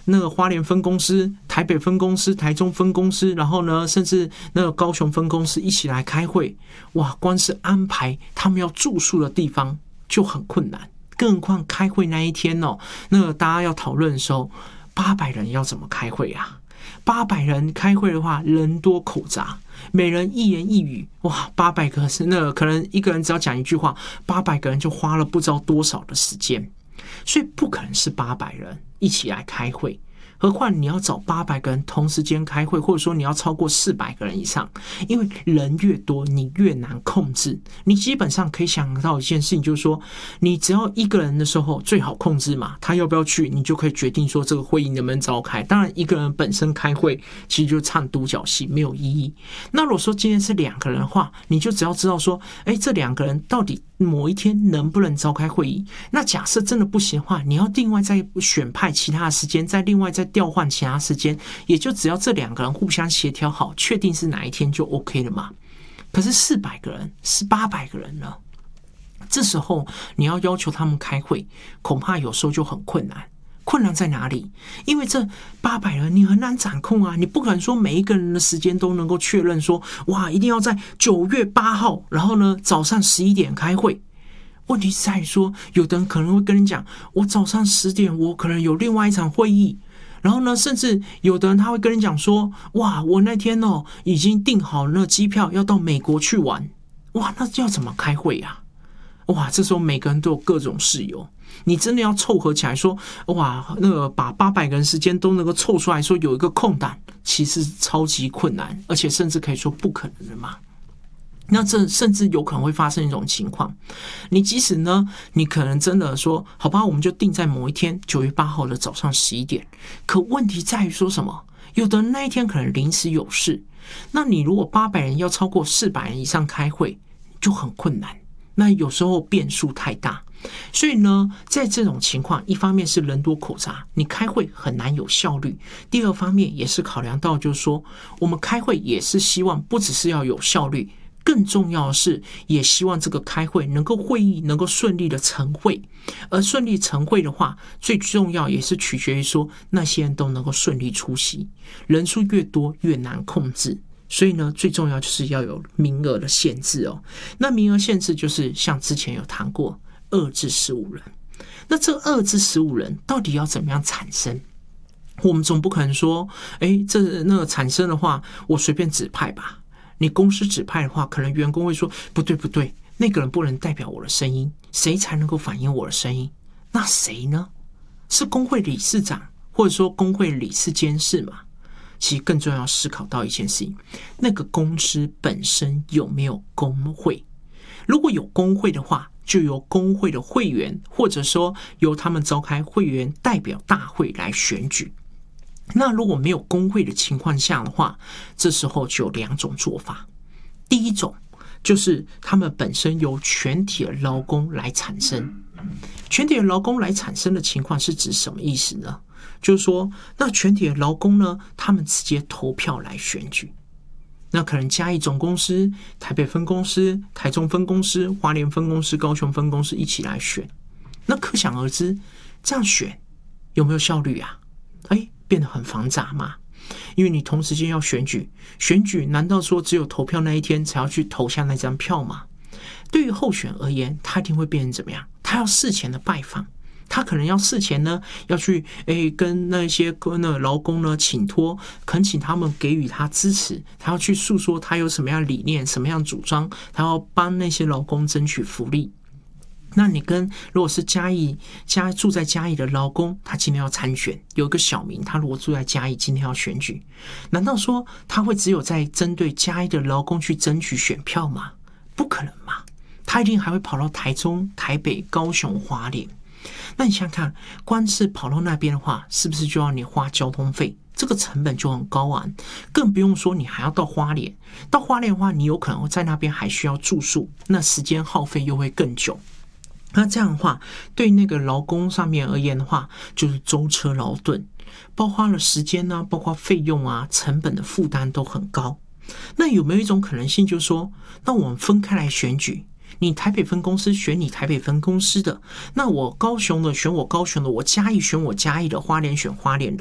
那个花莲分公司、台北分公司、台中分公司，然后呢，甚至那个高雄分公司一起来开会，哇，光是安排他们要住宿的地方就很困难，更何况开会那一天哦，那个大家要讨论的时候，800人要怎么开会啊？800人开会的话，人多口杂，每人一言一语，哇，800个是那个可能一个人只要讲一句话，800个人就花了不知道多少的时间，所以不可能是800人一起来开会。何况你要找800个人同时间开会，或者说你要超过400个人以上，因为人越多你越难控制。你基本上可以想到一件事情，就是说你只要一个人的时候最好控制嘛，他要不要去你就可以决定说这个会议能不能召开。当然一个人本身开会其实就唱独角戏，没有意义。那如果说今天是2个人的话，你就只要知道说这2个人到底某一天能不能召开会议。那假设真的不行的话，你要另外再选派其他的时间，另外再调换其他时间，也就只要这2个人互相协调好，确定是哪一天就 OK 了嘛。可是400个人是800个人了，这时候你要求他们开会，恐怕有时候就很困难。困难在哪里？因为这800人你很难掌控啊，你不可能说每一个人的时间都能够确认说，哇，一定要在9月8号，然后呢早上11点开会。问题在于说，有的人可能会跟你讲，我早上10点我可能有另外一场会议，然后呢，甚至有的人他会跟你讲说，哇，我那天已经订好那机票要到美国去玩，哇，那要怎么开会啊？哇，这时候每个人都有各种事由，你真的要凑合起来说，哇，那个把800个人时间都能够凑出来说有一个空档，其实超级困难，而且甚至可以说不可能的嘛。那这甚至有可能会发生一种情况，你即使呢，你可能真的说，好吧，我们就定在某一天9月8号的早上11点。可问题在于说什么？有的人那一天可能临时有事，那你如果800人要超过400人以上开会，就很困难。那有时候变数太大，所以呢，在这种情况，一方面是人多口杂，你开会很难有效率；第二方面也是考量到，就是说，我们开会也是希望不只是要有效率。更重要的是，也希望这个开会能够会议能够顺利的成会，而顺利成会的话，最重要也是取决于说那些人都能够顺利出席，人数越多越难控制。所以呢，最重要就是要有名额的限制哦。那名额限制就是像之前有谈过2至15人。那这2至15人到底要怎么样产生？我们总不可能说，那个产生的话，我随便指派吧。你公司指派的话，可能员工会说不对，那个人不能代表我的声音，谁才能够反映我的声音？那谁呢？是工会理事长，或者说工会理事监事嘛？其实更重要思考到一件事情，那个公司本身有没有工会？如果有工会的话，就由工会的会员，或者说由他们召开会员代表大会来选举。那如果没有工会的情况下的话，这时候就有2种做法。第一种就是他们本身由全体的劳工来产生。全体的劳工来产生的情况是指什么意思呢？就是说，那全体的劳工呢，他们直接投票来选举。那可能嘉义总公司、台北分公司、台中分公司、花莲分公司、高雄分公司一起来选。那可想而知，这样选有没有效率啊？变得很繁杂嘛，因为你同时间要选举，难道说只有投票那一天才要去投下那张票吗？对于候选而言，他一定会变成怎么样？他要事前的拜访，他可能要事前呢要去跟那些劳工呢请托，恳请他们给予他支持，他要去诉说他有什么样的理念、什么样的主张，他要帮那些劳工争取福利。那你如果是住在嘉义的劳工，他今天要参选，有一个小民，他如果住在嘉义，今天要选举，难道说他会只有在针对嘉义的劳工去争取选票吗？不可能嘛，他一定还会跑到台中、台北、高雄、花莲。那你想想看，光是跑到那边的话，是不是就要你花交通费？这个成本就很高昂，更不用说你还要到花莲。到花莲的话，你有可能在那边还需要住宿，那时间耗费又会更久。那这样的话，对那个劳工上面而言的话，就是舟车劳顿，包括了时间啊，包括费用啊，成本的负担都很高。那有没有一种可能性，就是说，那我们分开来选举，你台北分公司选你台北分公司的，那我高雄的选我高雄的，我嘉义选我嘉义的，花莲选花莲的。